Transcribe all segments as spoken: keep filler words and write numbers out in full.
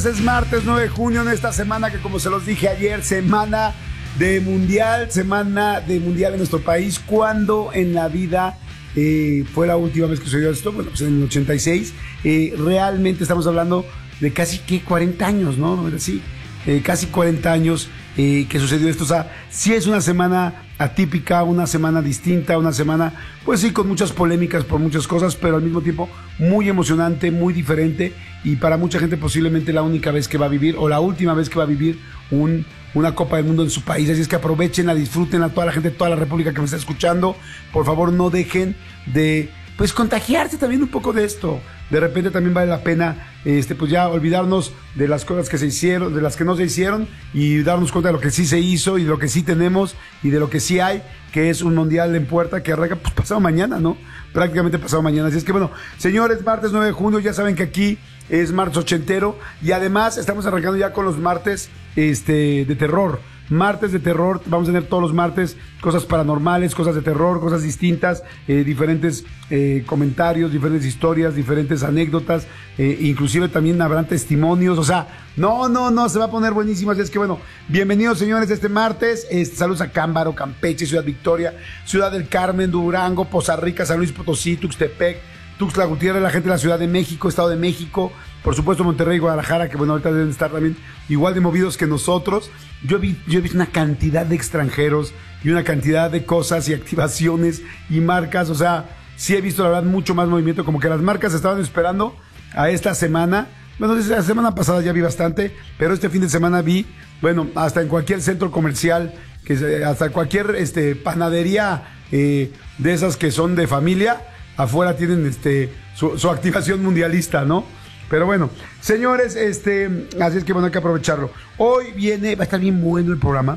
Es martes nueve de junio en esta semana que, como se los dije ayer, semana de mundial, semana de mundial en nuestro país. ¿Cuándo en la vida eh, fue la última vez que sucedió esto? Bueno, pues en el ochenta y seis. Eh, realmente estamos hablando de casi que cuarenta años, ¿no? Sí, eh, casi cuarenta años eh, que sucedió esto. O sea, sí es una semana atípica, una semana distinta, una semana, pues sí, con muchas polémicas por muchas cosas, pero al mismo tiempo muy emocionante, muy diferente, y para mucha gente posiblemente la única vez que va a vivir, o la última vez que va a vivir un, una Copa del Mundo en su país. Así es que aprovechenla, disfrútenla, toda la gente de toda la República que me está escuchando. Por favor, no dejen de, pues, contagiarse también un poco de esto. De repente también vale la pena, este, pues ya olvidarnos de las cosas que se hicieron, de las que no se hicieron, y darnos cuenta de lo que sí se hizo y de lo que sí tenemos y de lo que sí hay, que es un mundial en puerta que arranca pues pasado mañana, ¿no? Prácticamente pasado mañana. Así es que bueno, señores, martes nueve de junio, ya saben que aquí es martes ochentero, y además estamos arrancando ya con los martes este, de terror. Martes de terror, vamos a tener todos los martes cosas paranormales, cosas de terror, cosas distintas, eh, diferentes eh, comentarios, diferentes historias, diferentes anécdotas, eh, inclusive también habrán testimonios. O sea, no, no, no, se va a poner buenísimo. Así es que bueno, bienvenidos, señores, este martes. Este, saludos a Cámbaro, Campeche, Ciudad Victoria, Ciudad del Carmen, Durango, Poza Rica, San Luis Potosí, Tuxtepec, Tuxtla Gutiérrez, la gente de la Ciudad de México, Estado de México, por supuesto Monterrey y Guadalajara, que bueno, ahorita deben estar también igual de movidos que nosotros. Yo vi, yo he visto una cantidad de extranjeros y una cantidad de cosas y activaciones y marcas. O sea, sí he visto la verdad mucho más movimiento, como que las marcas estaban esperando a esta semana. Bueno, desde la semana pasada ya vi bastante, pero este fin de semana vi, bueno, hasta en cualquier centro comercial, que hasta cualquier este, panadería eh, de esas que son de familia, afuera tienen este su, su activación mundialista, ¿no? Pero bueno, señores, este, así es que bueno, hay que aprovecharlo. Hoy viene, va a estar bien bueno el programa.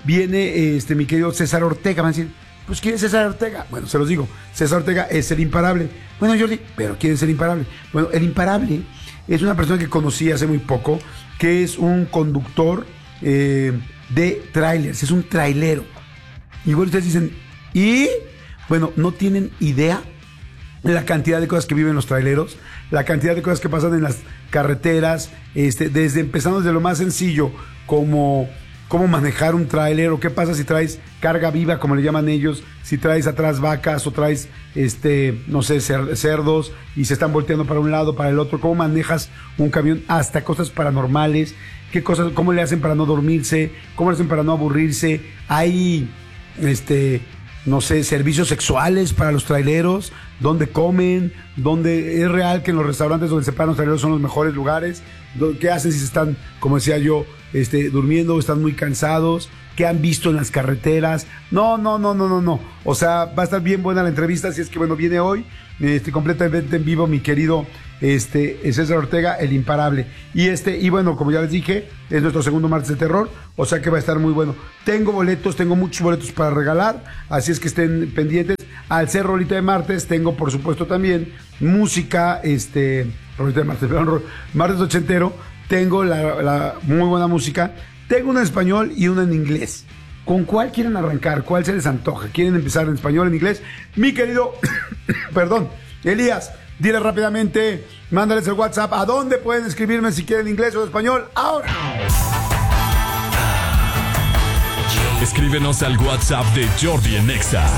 Viene este mi querido César Ortega. Van a decir, pues ¿quién es César Ortega? Bueno, se los digo, César Ortega es el imparable. Bueno, Jordi, pero ¿quién es el imparable? Bueno, el imparable es una persona que conocí hace muy poco, que es un conductor eh, de trailers, es un trailero. Y bueno, ustedes dicen, ¿y? Bueno, no tienen idea la cantidad de cosas que viven los traileros, la cantidad de cosas que pasan en las carreteras, este, desde empezando desde lo más sencillo, como cómo manejar un trailer, o qué pasa si traes carga viva, como le llaman ellos, si traes atrás vacas o traes, este, no sé, cerdos y se están volteando para un lado, para el otro, cómo manejas un camión, hasta cosas paranormales, qué cosas, cómo le hacen para no dormirse, cómo le hacen para no aburrirse. Hay, este... no sé, servicios sexuales para los traileros, dónde comen, dónde es real que en los restaurantes donde se paran los traileros son los mejores lugares, qué hacen si se están, como decía yo, este, durmiendo o están muy cansados, qué han visto en las carreteras. No, no, no, no, no, no. O sea, va a estar bien buena la entrevista, así es que bueno, viene hoy, este, completamente en vivo mi querido este, César Ortega, el imparable. Y este, y bueno, como ya les dije, es nuestro segundo martes de terror, o sea que va a estar muy bueno. Tengo boletos, tengo muchos boletos para regalar, así es que estén pendientes. Al ser rolita de martes, tengo por supuesto también música, este, rolita de martes, perdón, martes ochentero, tengo la, la muy buena música, tengo una en español y una en inglés. ¿Con cuál quieren arrancar? ¿Cuál se les antoja? ¿Quieren empezar en español o en inglés? Mi querido, perdón, Elías, dile rápidamente, mándales el WhatsApp, ¿a dónde pueden escribirme si quieren inglés o español? Ahora. Escríbenos al WhatsApp de Jordi en Nexa.